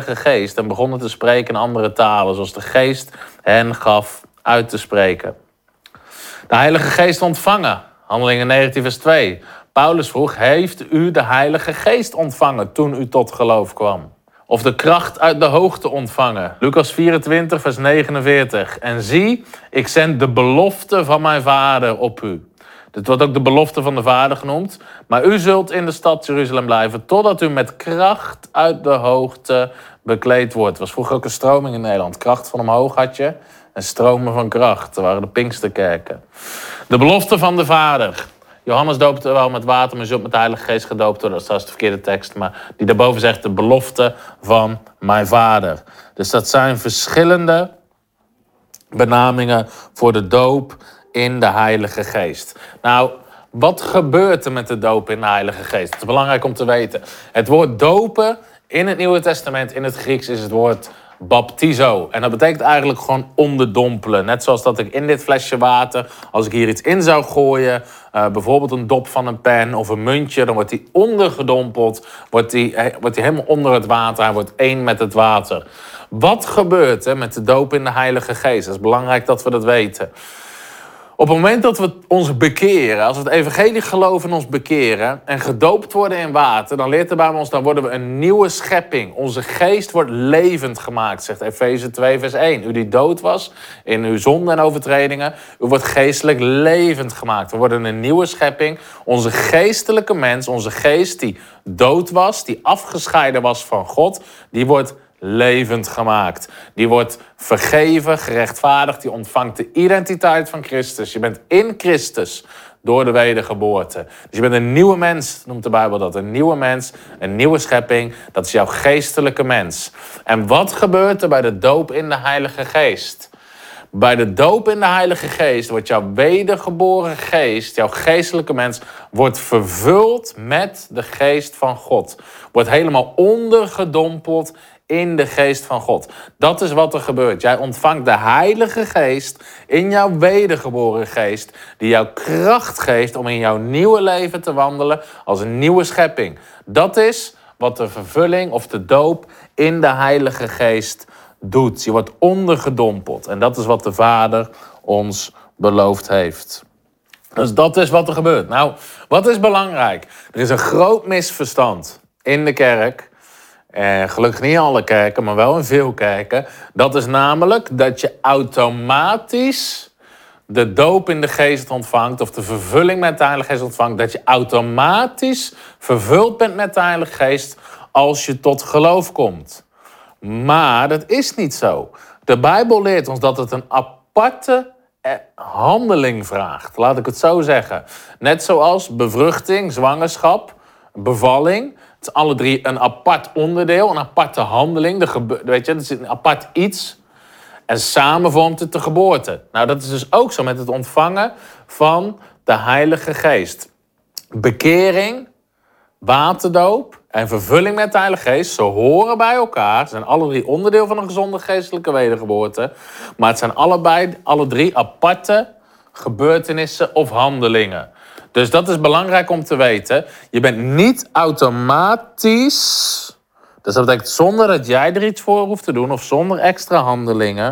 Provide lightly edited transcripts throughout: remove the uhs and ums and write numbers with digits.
Heilige Geest en begonnen te spreken in andere talen, zoals de Geest hen gaf uit te spreken. De Heilige Geest ontvangen. Handelingen 19 vers 2. Paulus vroeg, heeft u de Heilige Geest ontvangen toen u tot geloof kwam? Of de kracht uit de hoogte ontvangen. Lucas 24 vers 49. En zie, ik zend de belofte van mijn Vader op u. Dit wordt ook de belofte van de Vader genoemd. Maar u zult in de stad Jeruzalem blijven totdat u met kracht uit de hoogte bekleed wordt. Het was vroeger ook een stroming in Nederland. Kracht van omhoog had je en stromen van kracht. Dat waren de Pinksterkerken. De belofte van de Vader. Johannes doopte wel met water, maar zult met de Heilige Geest gedoopt worden. Dat is trouwens de verkeerde tekst, maar die daarboven zegt de belofte van mijn Vader. Dus dat zijn verschillende benamingen voor de doop in de Heilige Geest. Nou, wat gebeurt er met de doop in de Heilige Geest? Het is belangrijk om te weten. Het woord dopen in het Nieuwe Testament, in het Grieks, is het woord baptizo. En dat betekent eigenlijk gewoon onderdompelen. Net zoals dat ik in dit flesje water, als ik hier iets in zou gooien, bijvoorbeeld een dop van een pen of een muntje, dan wordt die ondergedompeld, wordt die helemaal onder het water, hij wordt één met het water. Wat gebeurt er met de doop in de Heilige Geest? Dat is belangrijk dat we dat weten. Op het moment dat we ons bekeren, als we het evangelie geloven en ons bekeren en gedoopt worden in water, dan leert de Bijbel ons, dan worden we een nieuwe schepping. Onze geest wordt levend gemaakt, zegt Efeze 2 vers 1. U die dood was in uw zonden en overtredingen, u wordt geestelijk levend gemaakt. We worden een nieuwe schepping. Onze geestelijke mens, onze geest die dood was, die afgescheiden was van God, die wordt levend gemaakt. Die wordt vergeven, gerechtvaardigd. Die ontvangt de identiteit van Christus. Je bent in Christus door de wedergeboorte. Dus je bent een nieuwe mens, noemt de Bijbel dat. Een nieuwe mens, een nieuwe schepping. Dat is jouw geestelijke mens. En wat gebeurt er bij de doop in de Heilige Geest? Bij de doop in de Heilige Geest wordt jouw wedergeboren geest, jouw geestelijke mens, wordt vervuld met de geest van God. Wordt helemaal ondergedompeld in de geest van God. Dat is wat er gebeurt. Jij ontvangt de Heilige Geest in jouw wedergeboren geest, die jou kracht geeft om in jouw nieuwe leven te wandelen als een nieuwe schepping. Dat is wat de vervulling of de doop in de Heilige Geest doet. Je wordt ondergedompeld. En dat is wat de Vader ons beloofd heeft. Dus dat is wat er gebeurt. Nou, wat is belangrijk? Er is een groot misverstand in de kerk. Gelukkig niet in alle kerken, maar wel in veel kerken. Dat is namelijk dat je automatisch de doop in de geest ontvangt, of de vervulling met de Heilige Geest ontvangt, dat je automatisch vervuld bent met de Heilige Geest als je tot geloof komt. Maar dat is niet zo. De Bijbel leert ons dat het een aparte handeling vraagt. Laat ik het zo zeggen. Net zoals bevruchting, zwangerschap, bevalling. Het is alle drie een apart onderdeel, een aparte handeling. Weet je, het is een apart iets. En samen vormt het de geboorte. Nou, dat is dus ook zo met het ontvangen van de Heilige Geest. Bekering, waterdoop en vervulling met de Heilige Geest, ze horen bij elkaar. Ze zijn alle drie onderdeel van een gezonde geestelijke wedergeboorte. Maar het zijn alle drie aparte gebeurtenissen of handelingen. Dus dat is belangrijk om te weten. Je bent niet automatisch, dus dat betekent zonder dat jij er iets voor hoeft te doen of zonder extra handelingen,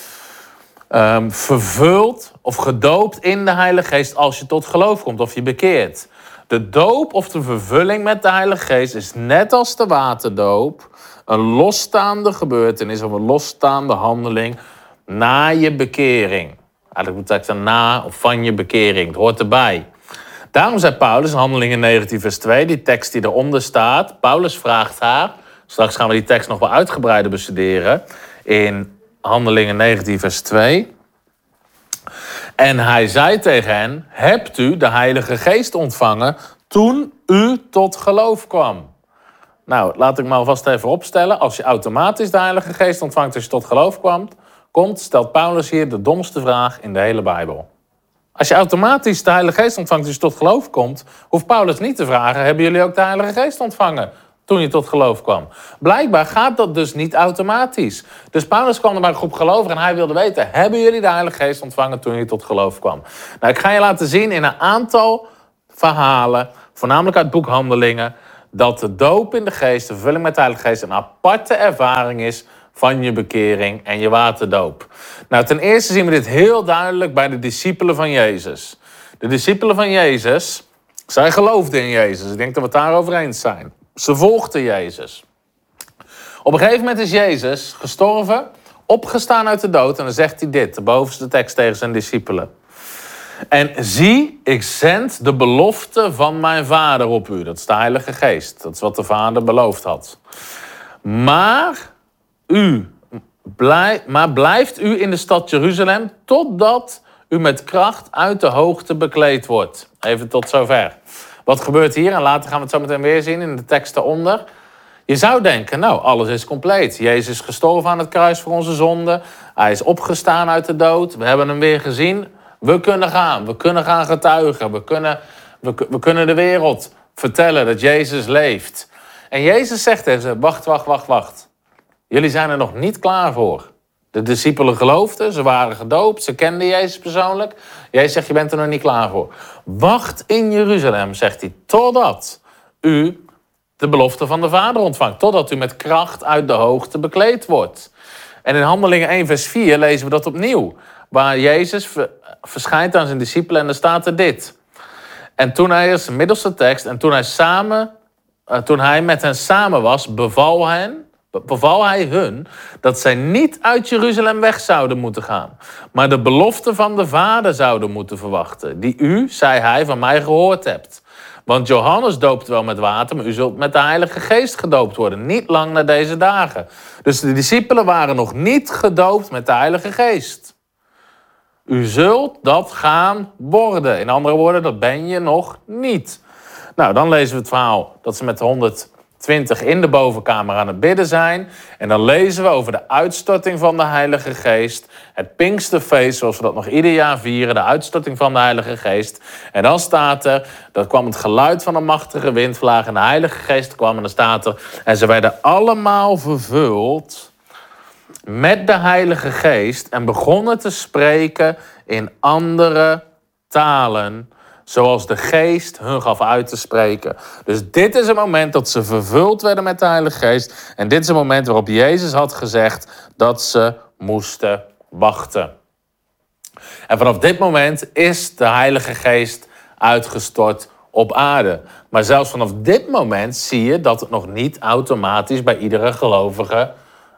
vervuld of gedoopt in de Heilige Geest als je tot geloof komt of je bekeert. De doop of de vervulling met de Heilige Geest is net als de waterdoop een losstaande gebeurtenis of een losstaande handeling na je bekering. Eigenlijk moet ik zeggen na of van je bekering. Het hoort erbij. Daarom zei Paulus in Handelingen 19 vers 2, die tekst die eronder staat. Paulus vraagt haar, straks gaan we die tekst nog wel uitgebreider bestuderen, in Handelingen 19 vers 2. En hij zei tegen hen, hebt u de Heilige Geest ontvangen toen u tot geloof kwam? Nou, laat ik me alvast even opstellen. Als je automatisch de Heilige Geest ontvangt als je tot geloof komt, stelt Paulus hier de domste vraag in de hele Bijbel. Als je automatisch de Heilige Geest ontvangt als je tot geloof komt, hoeft Paulus niet te vragen, hebben jullie ook de Heilige Geest ontvangen toen je tot geloof kwam? Blijkbaar gaat dat dus niet automatisch. Dus Paulus kwam er bij een groep gelovigen en hij wilde weten, hebben jullie de Heilige Geest ontvangen toen je tot geloof kwam? Nou, ik ga je laten zien in een aantal verhalen, voornamelijk uit het boek Handelingen, dat de doop in de geest, de vervulling met de Heilige Geest, een aparte ervaring is van je bekering en je waterdoop. Nou, ten eerste zien we dit heel duidelijk bij de discipelen van Jezus. De discipelen van Jezus, zij geloofden in Jezus. Ik denk dat we het daarover eens zijn. Ze volgden Jezus. Op een gegeven moment is Jezus gestorven, opgestaan uit de dood. En dan zegt hij dit, de bovenste tekst tegen zijn discipelen. En zie, ik zend de belofte van mijn Vader op u. Dat is de Heilige Geest. Dat is wat de Vader beloofd had. Maar blijft u in de stad Jeruzalem totdat u met kracht uit de hoogte bekleed wordt. Even tot zover. Wat gebeurt hier? En later gaan we het zo meteen weer zien in de tekst daaronder. Je zou denken, nou, alles is compleet. Jezus is gestorven aan het kruis voor onze zonden. Hij is opgestaan uit de dood. We hebben hem weer gezien. We kunnen gaan. We kunnen gaan getuigen. We kunnen de wereld vertellen dat Jezus leeft. En Jezus zegt tegen ze, wacht. Jullie zijn er nog niet klaar voor. De discipelen geloofden, ze waren gedoopt, ze kenden Jezus persoonlijk. Jezus zegt, je bent er nog niet klaar voor. Wacht in Jeruzalem, zegt hij, totdat u de belofte van de Vader ontvangt. Totdat u met kracht uit de hoogte bekleed wordt. En in Handelingen 1 vers 4 lezen we dat opnieuw. Waar Jezus verschijnt aan zijn discipelen en er staat er dit. En toen hij, is de middelste tekst, en toen hij met hen samen was, beval hij hun dat zij niet uit Jeruzalem weg zouden moeten gaan, maar de belofte van de Vader zouden moeten verwachten, die u, zei hij, van mij gehoord hebt. Want Johannes doopt wel met water, maar u zult met de Heilige Geest gedoopt worden, niet lang na deze dagen. Dus de discipelen waren nog niet gedoopt met de Heilige Geest. U zult dat gaan worden. In andere woorden, dat ben je nog niet. Nou, dan lezen we het verhaal dat ze met de 120 in de bovenkamer aan het bidden zijn. En dan lezen we over de uitstorting van de Heilige Geest. Het Pinksterfeest, zoals we dat nog ieder jaar vieren. De uitstorting van de Heilige Geest. En dan staat er, dat kwam het geluid van een machtige windvlaag. En de Heilige Geest kwam en dan staat er. En ze werden allemaal vervuld met de Heilige Geest. En begonnen te spreken in andere talen, zoals de Geest hun gaf uit te spreken. Dus dit is het moment dat ze vervuld werden met de Heilige Geest. En dit is het moment waarop Jezus had gezegd dat ze moesten wachten. En vanaf dit moment is de Heilige Geest uitgestort op aarde. Maar zelfs vanaf dit moment zie je dat het nog niet automatisch bij iedere gelovige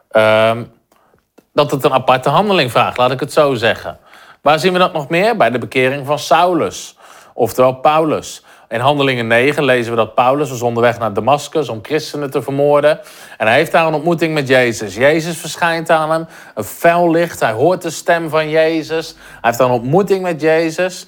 dat het een aparte handeling vraagt, laat ik het zo zeggen. Waar zien we dat nog meer? Bij de bekering van Saulus. Oftewel Paulus. In Handelingen 9 lezen we dat Paulus was onderweg naar Damascus om christenen te vermoorden. En hij heeft daar een ontmoeting met Jezus. Jezus verschijnt aan hem, een fel licht. Hij hoort de stem van Jezus. Hij heeft daar een ontmoeting met Jezus.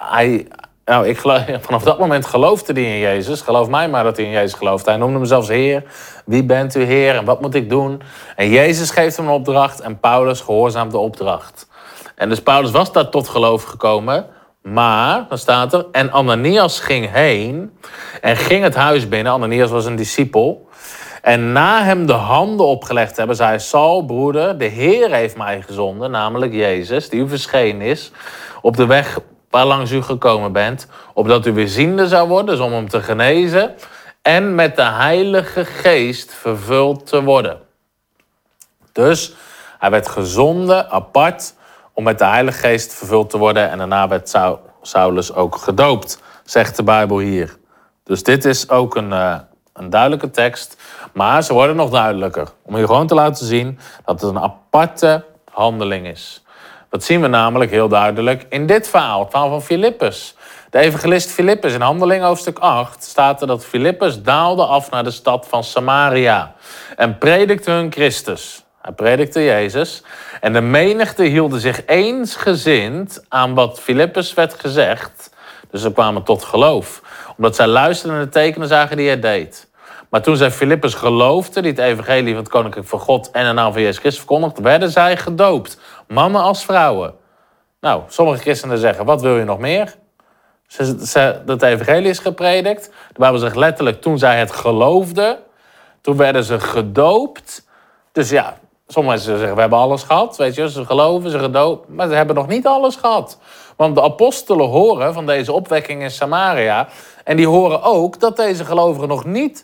Vanaf dat moment geloofde hij in Jezus. Geloof mij maar dat hij in Jezus geloofde. Hij noemde hem zelfs Heer. Wie bent u, Heer? En wat moet ik doen? En Jezus geeft hem een opdracht en Paulus gehoorzaamt de opdracht. En dus Paulus was daar tot geloof gekomen. Maar, dan staat er, en Ananias ging heen en ging het huis binnen. Ananias was een discipel. En na hem de handen opgelegd hebben, zei hij, Saul, broeder, de Heer heeft mij gezonden, namelijk Jezus, die u verschenen is, op de weg waarlangs u gekomen bent, opdat u weer ziende zou worden, dus om hem te genezen, en met de Heilige Geest vervuld te worden. Dus hij werd gezonden, apart, om met de Heilige Geest vervuld te worden. En daarna werd Saulus ook gedoopt, zegt de Bijbel hier. Dus dit is ook een duidelijke tekst. Maar ze worden nog duidelijker. Om je gewoon te laten zien dat het een aparte handeling is. Dat zien we namelijk heel duidelijk in dit verhaal. Het verhaal van Filippus. De evangelist Filippus in Handelingen hoofdstuk 8 staat er dat Filippus daalde af naar de stad van Samaria. En predikte hun Christus. Hij predikte Jezus. En de menigte hielden zich eensgezind aan wat Filippus werd gezegd. Dus ze kwamen tot geloof. Omdat zij luisterden naar de tekenen zagen die hij deed. Maar toen zij Filippus geloofden, die het evangelie van het koninkrijk van God en de naam van Jezus Christus verkondigd, werden zij gedoopt. Mannen als vrouwen. Nou, sommige christenen zeggen, wat wil je nog meer? Dat evangelie is gepredikt. De Bijbel zegt letterlijk, toen zij het geloofden, toen werden ze gedoopt. Dus ja, sommige mensen zeggen, we hebben alles gehad. Weet je, ze geloven, ze gedoopt, maar ze hebben nog niet alles gehad. Want de apostelen horen van deze opwekking in Samaria. En die horen ook dat deze gelovigen nog niet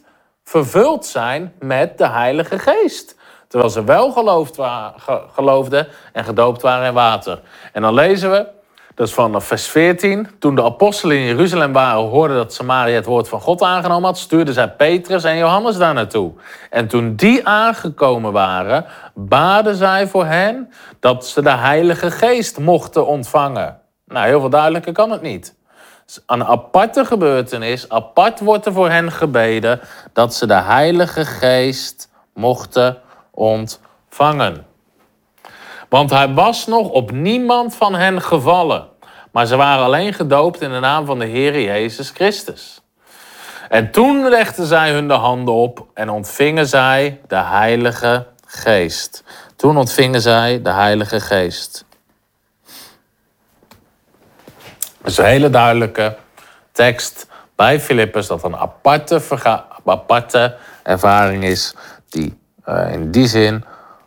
vervuld zijn met de Heilige Geest. Terwijl ze wel geloofden en gedoopt waren in water. En dan lezen we, dat is vanaf vers 14. Toen de apostelen in Jeruzalem waren, hoorden dat Samaria het woord van God aangenomen had, stuurden zij Petrus en Johannes daar naartoe. En toen die aangekomen waren, baden zij voor hen dat ze de Heilige Geest mochten ontvangen. Nou, heel veel duidelijker kan het niet. Een aparte gebeurtenis, apart wordt er voor hen gebeden dat ze de Heilige Geest mochten ontvangen. Want hij was nog op niemand van hen gevallen, maar ze waren alleen gedoopt in de naam van de Heer Jezus Christus. En toen legden zij hun de handen op en ontvingen zij de Heilige Geest. Toen ontvingen zij de Heilige Geest. Dat is een hele duidelijke tekst bij Filippus dat een aparte ervaring is die in die zin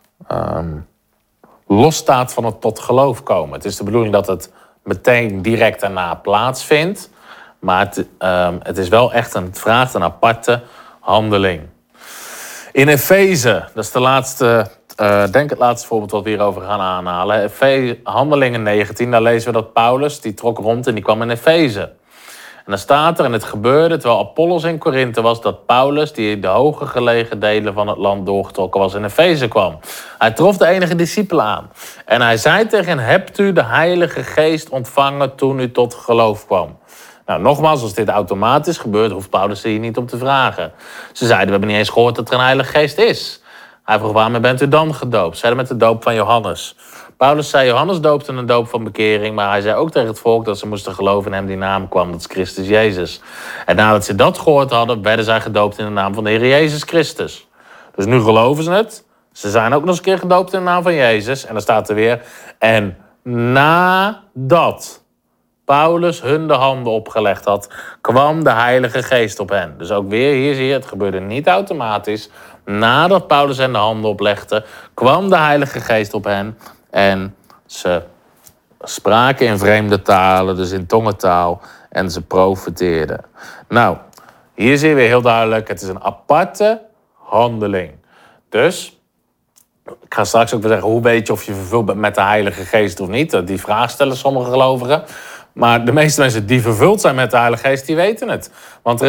losstaat van het tot geloof komen. Het is de bedoeling dat het meteen direct daarna plaatsvindt, maar het is wel echt het vraagt een aparte handeling. In Efeze, dat is de laatste, denk het laatste voorbeeld wat we hierover gaan aanhalen. Handelingen 19, daar lezen we dat Paulus, die trok rond en die kwam in Efeze. En dan staat er, en het gebeurde terwijl Apollos in Korinthe was, dat Paulus, die in de hoger gelegen delen van het land doorgetrokken was, in Efeze kwam. Hij trof de enige discipelen aan. En hij zei tegen hen, hebt u de Heilige Geest ontvangen toen u tot geloof kwam? Nou, nogmaals, als dit automatisch gebeurt, hoeft Paulus hier niet om te vragen. Ze zeiden, we hebben niet eens gehoord dat er een Heilige Geest is. Hij vroeg, waarmee bent u dan gedoopt? Zeiden met de doop van Johannes. Paulus zei, Johannes doopte een doop van bekering, maar hij zei ook tegen het volk dat ze moesten geloven in hem die naam kwam, dat is Christus Jezus. En nadat ze dat gehoord hadden, werden zij gedoopt in de naam van de Heer Jezus Christus. Dus nu geloven ze het. Ze zijn ook nog eens een keer gedoopt in de naam van Jezus. En dan staat er weer, en nadat Paulus hun de handen opgelegd had, kwam de Heilige Geest op hen. Dus ook weer, hier zie je, het gebeurde niet automatisch. Nadat Paulus hen de handen oplegde, kwam de Heilige Geest op hen. En ze spraken in vreemde talen, dus in tongentaal. En ze profeteerden. Nou, hier zie je weer heel duidelijk, het is een aparte handeling. Dus, ik ga straks ook weer zeggen, hoe weet je of je vervuld bent met de Heilige Geest of niet? Die vraag stellen sommige gelovigen. Maar de meeste mensen die vervuld zijn met de Heilige Geest, die weten het. Want er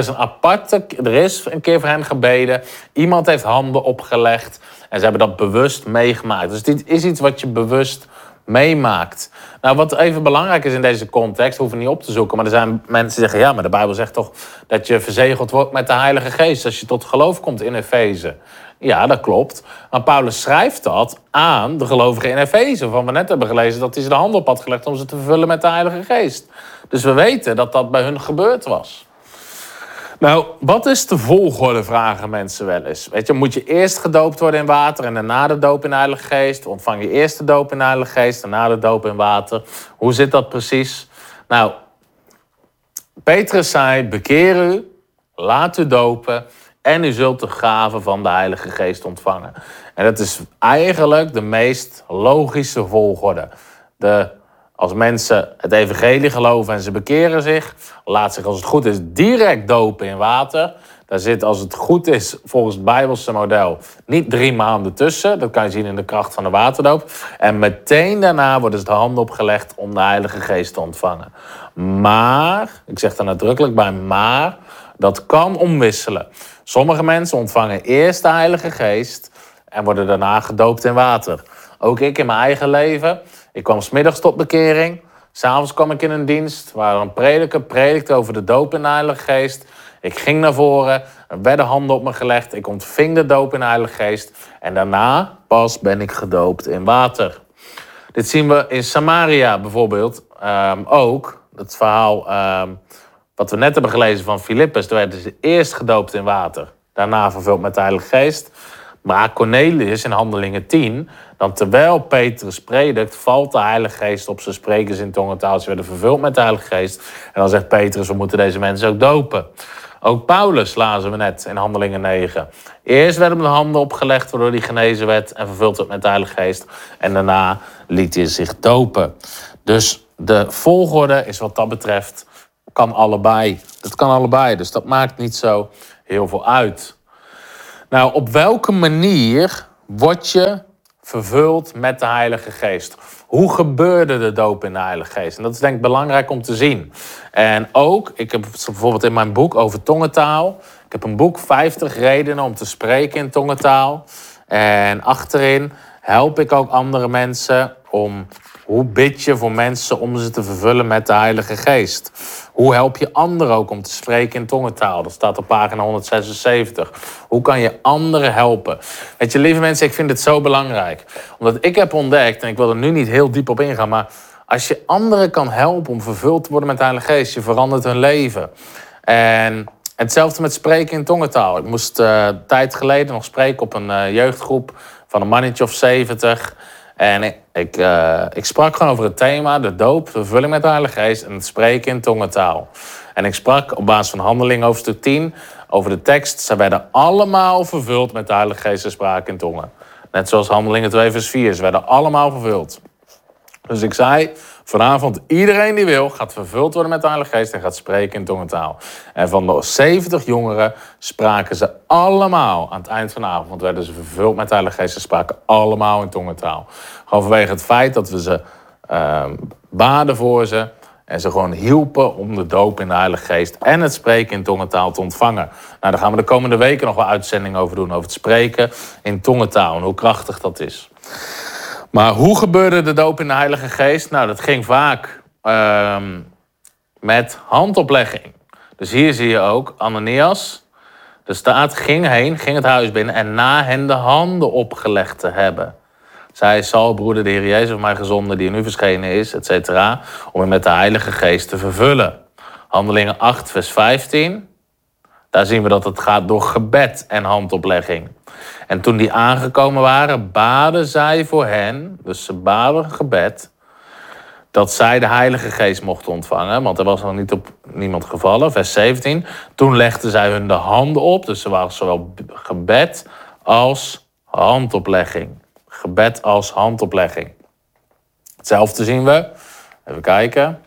is een keer voor hen gebeden. Iemand heeft handen opgelegd. En ze hebben dat bewust meegemaakt. Dus dit is iets wat je bewust meemaakt. Nou, wat even belangrijk is in deze context, hoeven we niet op te zoeken. Maar er zijn mensen die zeggen, ja, maar de Bijbel zegt toch dat je verzegeld wordt met de Heilige Geest als je tot geloof komt in Efeze. Ja, dat klopt. Maar Paulus schrijft dat aan de gelovigen in Efeze, waarvan we net hebben gelezen dat hij ze de hand op had gelegd om ze te vervullen met de Heilige Geest. Dus we weten dat dat bij hun gebeurd was. Nou, wat is de volgorde, vragen mensen wel eens. Weet je, moet je eerst gedoopt worden in water en daarna de doop in de Heilige Geest? Ontvang je eerst de doop in de Heilige Geest, daarna de doop in water? Hoe zit dat precies? Nou, Petrus zei, bekeer u, laat u dopen en u zult de gave van de Heilige Geest ontvangen. En dat is eigenlijk de meest logische volgorde. Als mensen het evangelie geloven en ze bekeren zich, laat zich als het goed is direct dopen in water. Daar zit, als het goed is, volgens het Bijbelse model, niet 3 maanden tussen. Dat kan je zien in de kracht van de waterdoop. En meteen daarna worden ze de handen opgelegd om de Heilige Geest te ontvangen. Maar, ik zeg er nadrukkelijk bij maar, dat kan omwisselen. Sommige mensen ontvangen eerst de Heilige Geest en worden daarna gedoopt in water. Ook ik in mijn eigen leven. Ik kwam 's middags tot bekering. 's Avonds kwam ik in een dienst waar een prediker predikte over de doop in de Heilige Geest. Ik ging naar voren, er werden handen op me gelegd. Ik ontving de doop in de Heilige Geest. En daarna pas ben ik gedoopt in water. Dit zien we in Samaria bijvoorbeeld ook. Het verhaal wat we net hebben gelezen van Filippus. Daar werden ze eerst gedoopt in water. Daarna vervuld met de Heilige Geest. Maar Cornelius in Handelingen 10, dan terwijl Petrus predikt, valt de Heilige Geest op zijn sprekers in tongentaal. Ze werden vervuld met de Heilige Geest. En dan zegt Petrus, we moeten deze mensen ook dopen. Ook Paulus lazen we net in Handelingen 9. Eerst werden hem de handen opgelegd, waardoor hij genezen werd en vervuld werd met de Heilige Geest. En daarna liet hij zich dopen. Dus de volgorde is wat dat betreft, kan allebei. Dat kan allebei, dus dat maakt niet zo heel veel uit. Nou, op welke manier word je vervuld met de Heilige Geest? Hoe gebeurde de doop in de Heilige Geest? En dat is denk ik belangrijk om te zien. En ook, ik heb bijvoorbeeld in mijn boek over tongentaal. Ik heb een boek 50 redenen om te spreken in tongentaal. En achterin help ik ook andere mensen om... Hoe bid je voor mensen om ze te vervullen met de Heilige Geest? Hoe help je anderen ook om te spreken in tongentaal? Dat staat op pagina 176. Hoe kan je anderen helpen? Weet je, lieve mensen, ik vind dit zo belangrijk. Omdat ik heb ontdekt, en ik wil er nu niet heel diep op ingaan... maar als je anderen kan helpen om vervuld te worden met de Heilige Geest... je verandert hun leven. En hetzelfde met spreken in tongentaal. Ik moest tijd geleden nog spreken op een jeugdgroep... van een mannetje of 70... En ik sprak gewoon over het thema, de doop, de vervulling met de Heilige Geest en het spreken in tongentaal. En ik sprak op basis van Handelingen hoofdstuk 10 over de tekst. Ze werden allemaal vervuld met de Heilige Geest en spraken in tongen. Net zoals Handelingen 2 vers 4, ze werden allemaal vervuld. Dus ik zei, vanavond iedereen die wil gaat vervuld worden met de Heilige Geest en gaat spreken in tongentaal. En van de 70 jongeren spraken ze allemaal aan het eind van de avond, werden ze vervuld met de Heilige Geest en spraken allemaal in tongentaal. Gewoon vanwege het feit dat we ze baden voor ze en ze gewoon hielpen om de doop in de Heilige Geest en het spreken in tongentaal te ontvangen. Nou, daar gaan we de komende weken nog wel uitzendingen over doen, over het spreken in tongentaal en hoe krachtig dat is. Maar hoe gebeurde de doop in de Heilige Geest? Nou, dat ging vaak met handoplegging. Dus hier zie je ook Ananias. De staat ging heen, ging het huis binnen en na hen de handen opgelegd te hebben. Zij zal, broeder, de Heer Jezus, mij gezonden, die er nu verschenen is, et cetera, om hem met de Heilige Geest te vervullen. Handelingen 8, vers 15. Daar zien we dat het gaat door gebed en handoplegging. En toen die aangekomen waren, baden zij voor hen, dus ze baden gebed, dat zij de Heilige Geest mochten ontvangen, want er was nog niet op niemand gevallen. Vers 17, toen legden zij hun de handen op, dus er was zowel gebed als handoplegging. Gebed als handoplegging. Hetzelfde zien we, even kijken.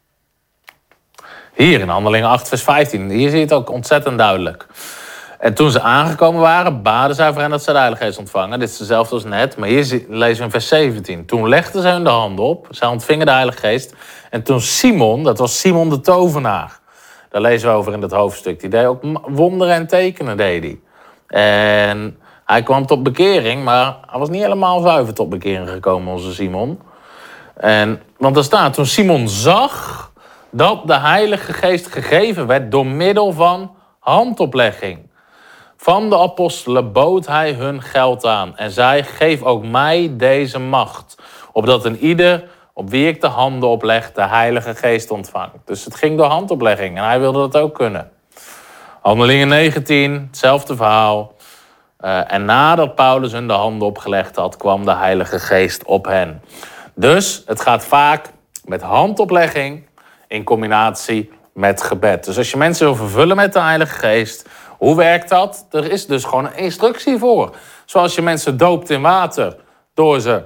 Hier in Handelingen 8, vers 15. Hier zie je het ook ontzettend duidelijk. En toen ze aangekomen waren, baden zij voor hen dat ze de Heilige Geest ontvangen. Dit is hetzelfde als net, maar hier lezen we in vers 17. Toen legden zij hun de handen op, zij ontvingen de Heilige Geest. En toen Simon, dat was Simon de tovenaar. Daar lezen we over in dat hoofdstuk. Die deed ook wonderen en tekenen, deed hij. En hij kwam tot bekering, maar hij was niet helemaal zuiver tot bekering gekomen, onze Simon. Want er staat, toen Simon zag dat de Heilige Geest gegeven werd door middel van handoplegging van de apostelen, bood hij hun geld aan. En zei, geef ook mij deze macht, opdat een ieder op wie ik de handen opleg de Heilige Geest ontvangt. Dus het ging door handoplegging en hij wilde dat ook kunnen. Handelingen 19, hetzelfde verhaal. En nadat Paulus hun de handen opgelegd had, kwam de Heilige Geest op hen. Dus het gaat vaak met handoplegging in combinatie met gebed. Dus als je mensen wil vervullen met de Heilige Geest, hoe werkt dat? Er is dus gewoon een instructie voor. Zoals je mensen doopt in water, door ze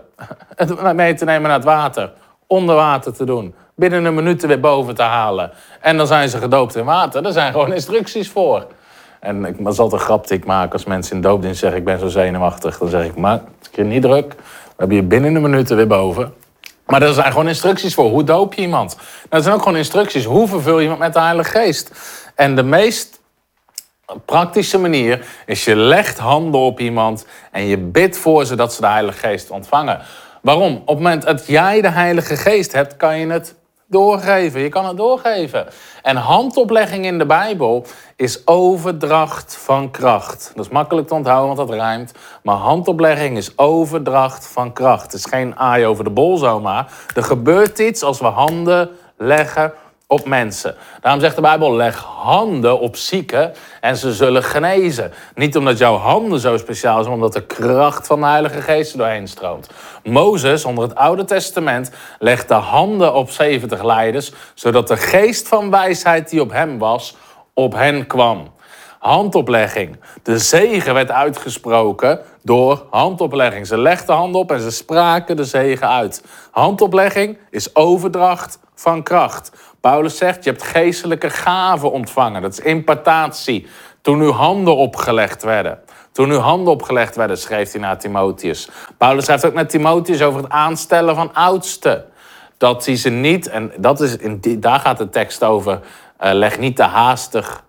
mee te nemen naar het water, onder water te doen, binnen een minuut er weer boven te halen. En dan zijn ze gedoopt in water. Er zijn gewoon instructies voor. En ik zal het een grap die ik maak als mensen in doopdienst zeggen, ik ben zo zenuwachtig. Dan zeg ik, maar ik je niet druk. We hebben je binnen een minuut er weer boven. Maar er zijn gewoon instructies voor. Hoe doop je iemand? Nou, er zijn ook gewoon instructies. Hoe vervul je iemand met de Heilige Geest? En de meest praktische manier is je legt handen op iemand en je bidt voor ze dat ze de Heilige Geest ontvangen. Waarom? Op het moment dat jij de Heilige Geest hebt, kan je het doorgeven. Je kan het doorgeven. En handoplegging in de Bijbel is overdracht van kracht. Dat is makkelijk te onthouden, want dat rijmt. Maar handoplegging is overdracht van kracht. Het is geen aai over de bol zomaar. Er gebeurt iets als we handen leggen op mensen. Daarom zegt de Bijbel, leg handen op zieken en ze zullen genezen. Niet omdat jouw handen zo speciaal zijn, maar omdat de kracht van de Heilige Geest er doorheen stroomt. Mozes, onder het Oude Testament, legde handen op 70 leiders, zodat de geest van wijsheid die op hem was, op hen kwam. Handoplegging. De zegen werd uitgesproken door handoplegging. Ze legden handen op en ze spraken de zegen uit. Handoplegging is overdracht van kracht. Paulus zegt, je hebt geestelijke gaven ontvangen. Dat is impartatie. Toen uw handen opgelegd werden. Toen uw handen opgelegd werden, schreef hij naar Timotheus. Paulus schrijft ook naar Timotheus over het aanstellen van oudsten. Dat hij ze niet, en dat is daar gaat de tekst over, leg niet te haastig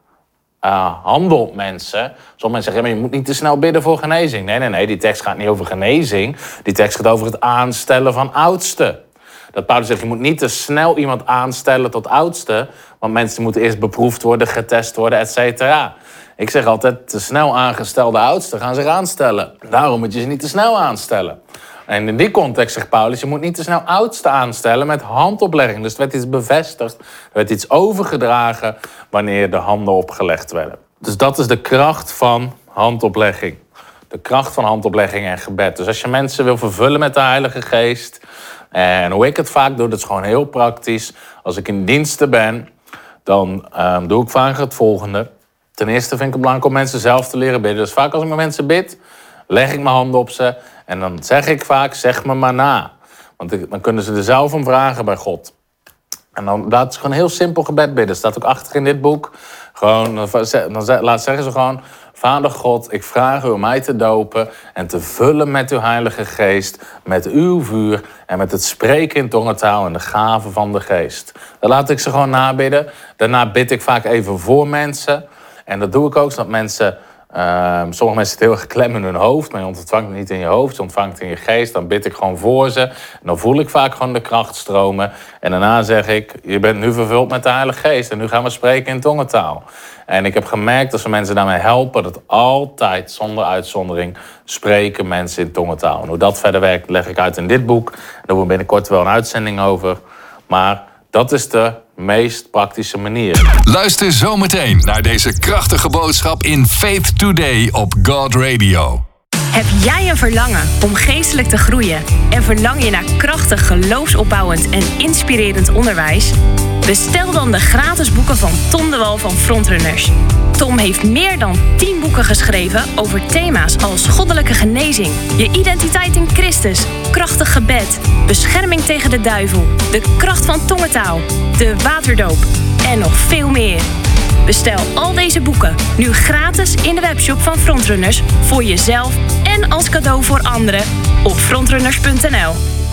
handen op mensen. Sommige mensen zeggen, maar je moet niet te snel bidden voor genezing. Nee, die tekst gaat niet over genezing. Die tekst gaat over het aanstellen van oudsten. Dat Paulus zegt, je moet niet te snel iemand aanstellen tot oudste. Want mensen moeten eerst beproefd worden, getest worden, et cetera. Ik zeg altijd, te snel aangestelde oudsten gaan zich aanstellen. Daarom moet je ze niet te snel aanstellen. En in die context zegt Paulus, je moet niet te snel oudsten aanstellen met handoplegging. Dus er werd iets bevestigd, er werd iets overgedragen wanneer de handen opgelegd werden. Dus dat is de kracht van handoplegging. De kracht van handoplegging en gebed. Dus als je mensen wil vervullen met de Heilige Geest, en hoe ik het vaak doe, dat is gewoon heel praktisch. Als ik in diensten ben, dan doe ik vaak het volgende. Ten eerste vind ik het belangrijk om mensen zelf te leren bidden. Dus vaak als ik met mensen bid, leg ik mijn handen op ze. En dan zeg ik vaak, zeg me maar na. Want dan kunnen ze er zelf om vragen bij God. En dan laat ze gewoon een heel simpel gebed bidden. Dat staat ook achter in dit boek. Dan zeggen ze gewoon, Vader God, ik vraag u om mij te dopen en te vullen met uw Heilige Geest, met uw vuur en met het spreken in tongentaal en de gaven van de Geest. Dan laat ik ze gewoon nabidden. Daarna bid ik vaak even voor mensen. En dat doe ik ook, zodat mensen, sommige mensen zitten heel erg klem in hun hoofd, maar je ontvangt het niet in je hoofd, je ontvangt het in je geest. Dan bid ik gewoon voor ze. En dan voel ik vaak gewoon de kracht stromen. En daarna zeg ik, je bent nu vervuld met de Heilige Geest en nu gaan we spreken in tongentaal. En ik heb gemerkt dat ze mensen daarmee helpen, dat altijd, zonder uitzondering, spreken mensen in tongentaal. En hoe dat verder werkt, leg ik uit in dit boek. Daar doen we binnenkort wel een uitzending over. Maar dat is de meest praktische manier. Luister zometeen naar deze krachtige boodschap in Faith Today op God Radio. Heb jij een verlangen om geestelijk te groeien en verlang je naar krachtig, geloofsopbouwend en inspirerend onderwijs? Bestel dan de gratis boeken van Tom de Wal van Frontrunners. Tom heeft meer dan 10 boeken geschreven over thema's als goddelijke genezing, je identiteit in Christus, krachtig gebed, bescherming tegen de duivel, de kracht van tongentaal, de waterdoop en nog veel meer. Bestel al deze boeken nu gratis in de webshop van Frontrunners voor jezelf en als cadeau voor anderen op frontrunners.nl.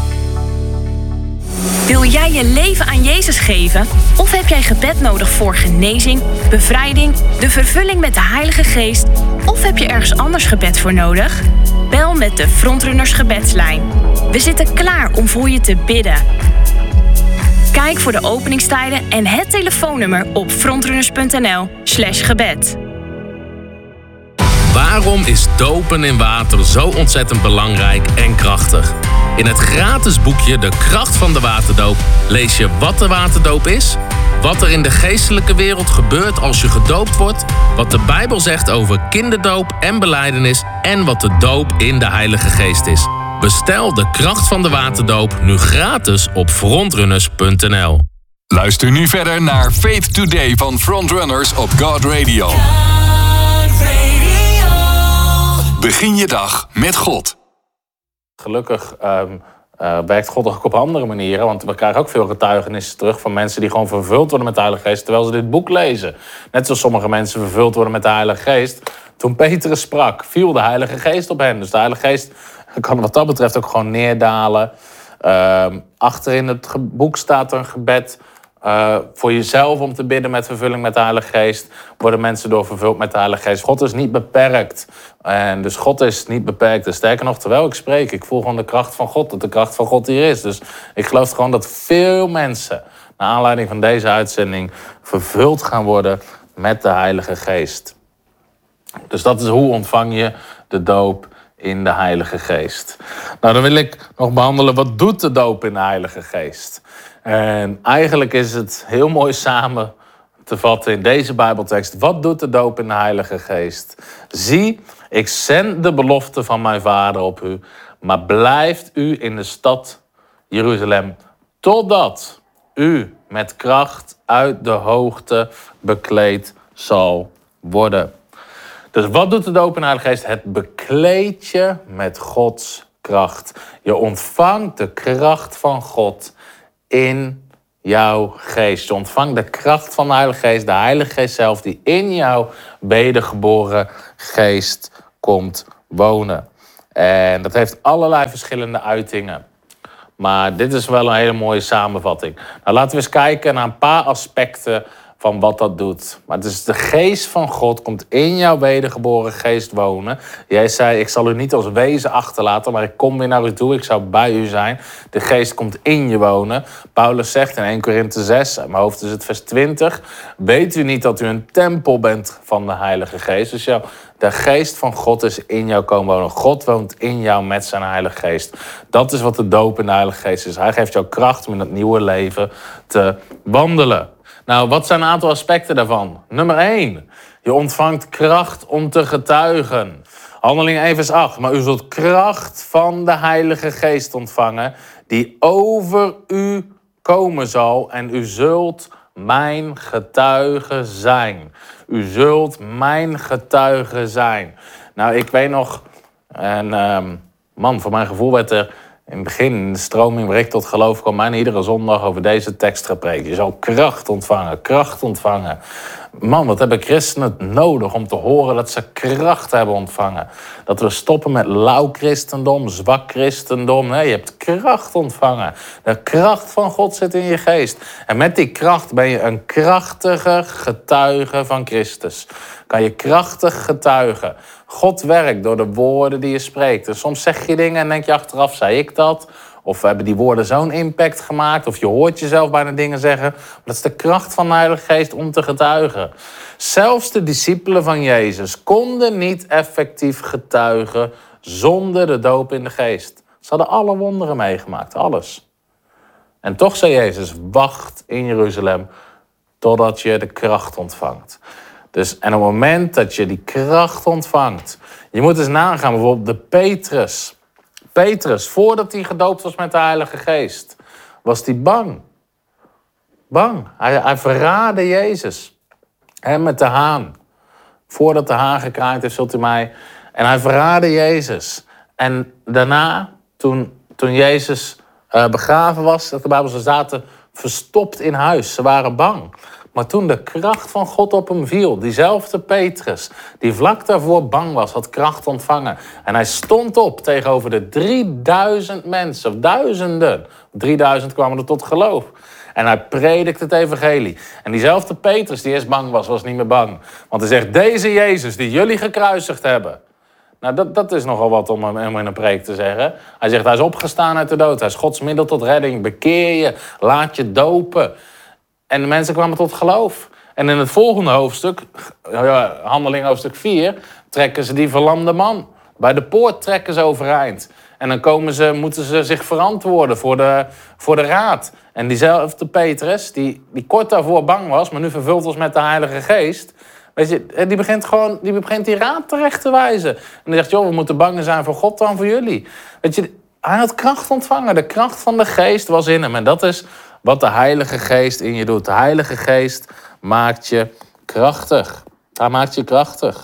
Wil jij je leven aan Jezus geven? Of heb jij gebed nodig voor genezing, bevrijding, de vervulling met de Heilige Geest? Of heb je ergens anders gebed voor nodig? Bel met de Frontrunners gebedslijn. We zitten klaar om voor je te bidden. Kijk voor de openingstijden en het telefoonnummer op frontrunners.nl/gebed. Waarom is dopen in water zo ontzettend belangrijk en krachtig? In het gratis boekje De Kracht van de Waterdoop lees je wat de waterdoop is, wat er in de geestelijke wereld gebeurt als je gedoopt wordt, wat de Bijbel zegt over kinderdoop en belijdenis en wat de doop in de Heilige Geest is. Bestel De Kracht van de Waterdoop nu gratis op frontrunners.nl. Luister nu verder naar Faith Today van Frontrunners op God Radio. Begin je dag met God. Gelukkig werkt God ook op andere manieren. Want we krijgen ook veel getuigenissen terug van mensen die gewoon vervuld worden met de Heilige Geest terwijl ze dit boek lezen. Net zoals sommige mensen vervuld worden met de Heilige Geest. Toen Petrus sprak, viel de Heilige Geest op hen. Dus de Heilige Geest kan wat dat betreft ook gewoon neerdalen. Achter in het boek staat er een gebed voor jezelf om te bidden met vervulling met de Heilige Geest. Worden mensen door vervuld met de Heilige Geest. God is niet beperkt. En dus God is niet beperkt. En sterker nog, terwijl ik spreek, ik voel gewoon de kracht van God. Dat de kracht van God hier is. Dus ik geloof gewoon dat veel mensen, naar aanleiding van deze uitzending, vervuld gaan worden met de Heilige Geest. Dus dat is hoe ontvang je de doop in de Heilige Geest. Nou, dan wil ik nog behandelen, wat doet de doop in de Heilige Geest? En eigenlijk is het heel mooi samen te vatten in deze Bijbeltekst. Wat doet de doop in de Heilige Geest? Zie, ik zend de belofte van mijn Vader op u, maar blijft u in de stad Jeruzalem, totdat u met kracht uit de hoogte bekleed zal worden. Dus wat doet de doop in de Heilige Geest? Het bekleedt je met Gods kracht. Je ontvangt de kracht van God in jouw geest. Je ontvangt de kracht van de Heilige Geest zelf, die in jouw wedergeboren geest komt wonen. En dat heeft allerlei verschillende uitingen. Maar dit is wel een hele mooie samenvatting. Nou, laten we eens kijken naar een paar aspecten van wat dat doet. Maar het is de geest van God komt in jouw wedergeboren geest wonen. Jij zei, ik zal u niet als wezen achterlaten, maar ik kom weer naar u toe. Ik zou bij u zijn. De geest komt in je wonen. Paulus zegt in 1 Korinthe 6, uit mijn hoofd is het vers 20. Weet u niet dat u een tempel bent van de Heilige Geest? Dus de geest van God is in jou komen wonen. God woont in jou met zijn Heilige Geest. Dat is wat de doop in de Heilige Geest is. Hij geeft jou kracht om in het nieuwe leven te wandelen. Nou, wat zijn een aantal aspecten daarvan? Nummer 1. Je ontvangt kracht om te getuigen. Handelingen 1 vers 8. Maar u zult kracht van de Heilige Geest ontvangen, die over u komen zal. En u zult mijn getuige zijn. U zult mijn getuige zijn. Nou, ik weet nog, voor mijn gevoel werd er in het begin, in de stroming waar ik tot geloof kwam, mij iedere zondag over deze tekst gepreekt. Je zal kracht ontvangen, kracht ontvangen. Man, wat hebben christenen nodig om te horen dat ze kracht hebben ontvangen. Dat we stoppen met lauw christendom, zwak christendom. Nee, je hebt kracht ontvangen. De kracht van God zit in je geest. En met die kracht ben je een krachtige getuige van Christus. Kan je krachtig getuigen. God werkt door de woorden die je spreekt. En soms zeg je dingen en denk je achteraf, zei ik dat? Of hebben die woorden zo'n impact gemaakt? Of je hoort jezelf bijna dingen zeggen. Dat is de kracht van de Heilige Geest om te getuigen. Zelfs de discipelen van Jezus konden niet effectief getuigen zonder de doop in de Geest. Ze hadden alle wonderen meegemaakt, alles. En toch zei Jezus, wacht in Jeruzalem totdat je de kracht ontvangt. Dus, en op het moment dat je die kracht ontvangt, je moet eens nagaan, bijvoorbeeld de Petrus. Petrus, voordat hij gedoopt was met de Heilige Geest, was hij bang. Bang. Hij verraadde Jezus. En met de haan. Voordat de haan gekraaid heeft, zult u mij. En hij verraadde Jezus. En daarna, toen Jezus begraven was, dat de Bijbel, ze zaten verstopt in huis. Ze waren bang. Maar toen de kracht van God op hem viel, diezelfde Petrus, die vlak daarvoor bang was, had kracht ontvangen. En hij stond op tegenover de 3000 mensen, of duizenden. 3000 kwamen er tot geloof. En hij predikte het evangelie. En diezelfde Petrus die eerst bang was niet meer bang. Want hij zegt, deze Jezus die jullie gekruisigd hebben. Nou, dat is nogal wat om hem in een preek te zeggen. Hij zegt, hij is opgestaan uit de dood. Hij is Gods middel tot redding. Bekeer je, laat je dopen. En de mensen kwamen tot geloof. En in het volgende hoofdstuk, Handelingen hoofdstuk 4, trekken ze die verlamde man. Bij de poort trekken ze overeind. En dan moeten ze zich verantwoorden voor de raad. En diezelfde Petrus, die kort daarvoor bang was, maar nu vervuld was met de Heilige Geest, weet je, die begint die raad terecht te wijzen. En die zegt, joh, we moeten banger zijn voor God dan voor jullie. Weet je, hij had kracht ontvangen. De kracht van de Geest was in hem. En dat is wat de Heilige Geest in je doet. De Heilige Geest maakt je krachtig. Hij maakt je krachtig.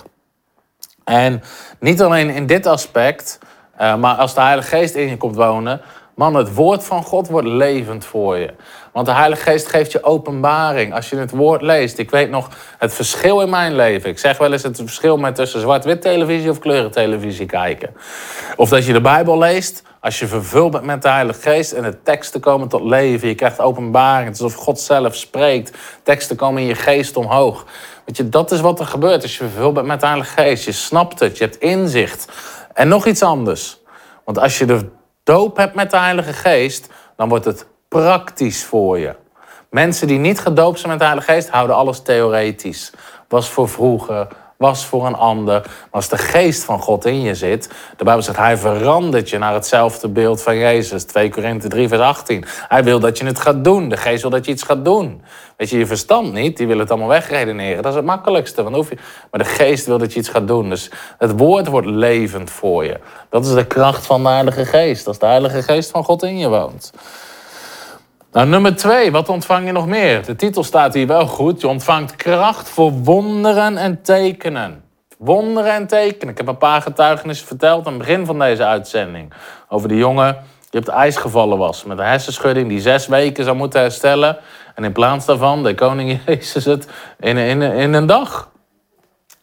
En niet alleen in dit aspect, maar als de Heilige Geest in je komt wonen, man, het woord van God wordt levend voor je. Want de Heilige Geest geeft je openbaring. Als je het woord leest. Ik weet nog het verschil in mijn leven. Ik zeg wel eens het verschil tussen zwart-wit televisie of kleurentelevisie kijken. Of dat je de Bijbel leest. Als je vervuld bent met de Heilige Geest en de teksten komen tot leven. Je krijgt openbaring. Het is alsof God zelf spreekt. Teksten komen in je geest omhoog. Weet je, dat is wat er gebeurt als je vervuld bent met de Heilige Geest. Je snapt het, je hebt inzicht. En nog iets anders. Want als je de doop hebt met de Heilige Geest, dan wordt het praktisch voor je. Mensen die niet gedoopt zijn met de Heilige Geest, houden alles theoretisch. Was voor vroeger, was voor een ander. Maar als de geest van God in je zit, de Bijbel zegt, hij verandert je naar hetzelfde beeld van Jezus. 2 Korinthe 3 vers 18. Hij wil dat je het gaat doen. De geest wil dat je iets gaat doen. Weet je verstand niet, die wil het allemaal wegredeneren. Dat is het makkelijkste. Want maar de geest wil dat je iets gaat doen. Dus het woord wordt levend voor je. Dat is de kracht van de Heilige Geest. Als de Heilige Geest van God in je woont. Nou, nummer 2, wat ontvang je nog meer? De titel staat hier wel goed. Je ontvangt kracht voor wonderen en tekenen. Wonderen en tekenen. Ik heb een paar getuigenissen verteld aan het begin van deze uitzending. Over de jongen die op het ijs gevallen was. Met een hersenschudding die 6 weken zou moeten herstellen. En in plaats daarvan deed koning Jezus het in een dag.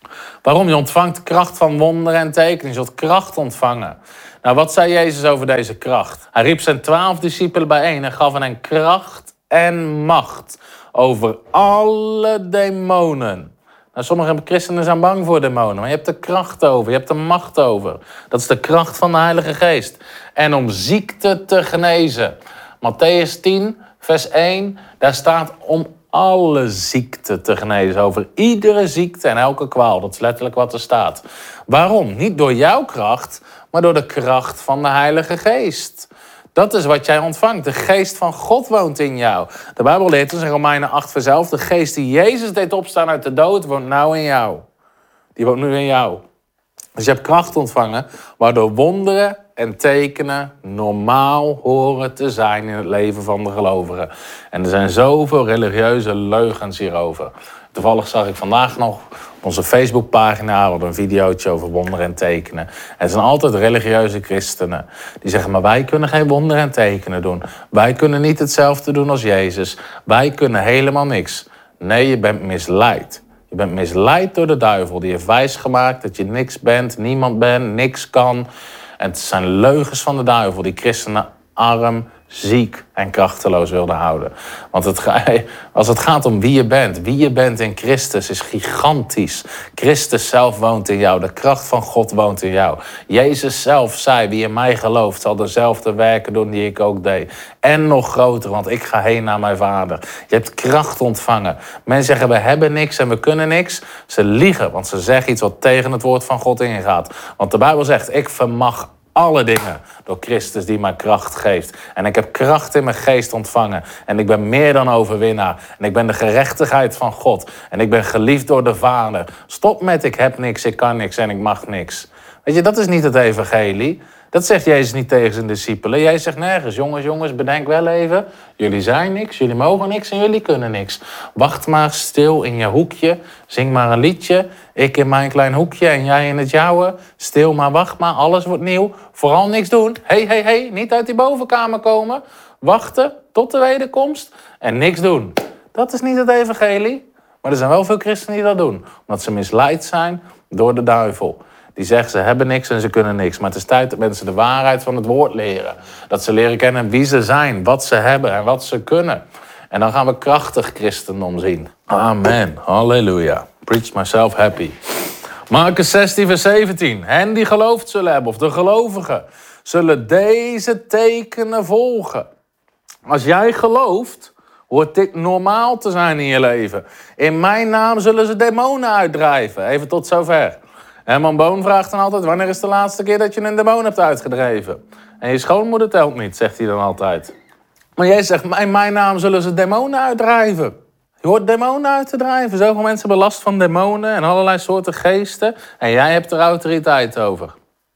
Waarom? Je ontvangt kracht van wonderen en tekenen. Je zult kracht ontvangen. Nou, wat zei Jezus over deze kracht? Hij riep zijn 12 discipelen bijeen en gaf hen kracht en macht over alle demonen. Nou, sommige christenen zijn bang voor demonen, maar je hebt er kracht over, je hebt er macht over. Dat is de kracht van de Heilige Geest. En om ziekte te genezen. Mattheüs 10, vers 1, daar staat om alle ziekte te genezen. Over iedere ziekte en elke kwaal. Dat is letterlijk wat er staat. Waarom? Niet door jouw kracht, maar door de kracht van de Heilige Geest. Dat is wat jij ontvangt. De geest van God woont in jou. De Bijbel leert ons in Romeinen 8 vers 11... de geest die Jezus deed opstaan uit de dood woont nou in jou. Die woont nu in jou. Dus je hebt kracht ontvangen, waardoor wonderen en tekenen normaal horen te zijn in het leven van de gelovigen. En er zijn zoveel religieuze leugens hierover. Toevallig zag ik vandaag nog op onze Facebookpagina een videootje over wonderen en tekenen. En er zijn altijd religieuze christenen die zeggen, maar wij kunnen geen wonderen en tekenen doen. Wij kunnen niet hetzelfde doen als Jezus. Wij kunnen helemaal niks. Nee, je bent misleid. Je bent misleid door de duivel. Die heeft wijsgemaakt dat je niks bent, niemand bent, niks kan. En het zijn leugens van de duivel die christenen arm, ziek en krachteloos wilden houden. Want als het gaat om wie je bent in Christus is gigantisch. Christus zelf woont in jou, de kracht van God woont in jou. Jezus zelf zei, wie in mij gelooft zal dezelfde werken doen die ik ook deed. En nog groter, want ik ga heen naar mijn Vader. Je hebt kracht ontvangen. Mensen zeggen, we hebben niks en we kunnen niks. Ze liegen, want ze zeggen iets wat tegen het woord van God ingaat. Want de Bijbel zegt, ik vermag alle dingen door Christus die mij kracht geeft. En ik heb kracht in mijn geest ontvangen. En ik ben meer dan overwinnaar. En ik ben de gerechtigheid van God. En ik ben geliefd door de Vader. Stop met ik heb niks, ik kan niks en ik mag niks. Weet je, dat is niet het evangelie. Dat zegt Jezus niet tegen zijn discipelen. Jezus zegt nergens, jongens, bedenk wel even. Jullie zijn niks, jullie mogen niks en jullie kunnen niks. Wacht maar stil in je hoekje. Zing maar een liedje. Ik in mijn klein hoekje en jij in het jouwe. Stil maar, wacht maar, alles wordt nieuw. Vooral niks doen. Hey, niet uit die bovenkamer komen. Wachten tot de wederkomst en niks doen. Dat is niet het evangelie. Maar er zijn wel veel christenen die dat doen. Omdat ze misleid zijn door de duivel. Die zeggen ze hebben niks en ze kunnen niks. Maar het is tijd dat mensen de waarheid van het woord leren. Dat ze leren kennen wie ze zijn, wat ze hebben en wat ze kunnen. En dan gaan we krachtig christendom zien. Amen. Halleluja. Preach myself happy. Marcus 16 vers 17. Hen die geloofd zullen hebben, of de gelovigen, zullen deze tekenen volgen. Als jij gelooft, hoort dit normaal te zijn in je leven. In mijn naam zullen ze demonen uitdrijven. Even tot zover. Herman Boon vraagt dan altijd, wanneer is de laatste keer dat je een demon hebt uitgedreven? En je schoonmoeder telt niet, zegt hij dan altijd. Maar jij zegt, in mijn naam zullen ze demonen uitdrijven. Je hoort demonen uit te drijven. Zoveel mensen hebben last van demonen en allerlei soorten geesten. En jij hebt er autoriteit over.